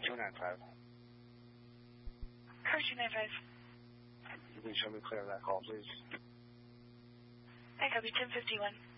295. Car 295. You can show me clear of that call, please. I copy 1051.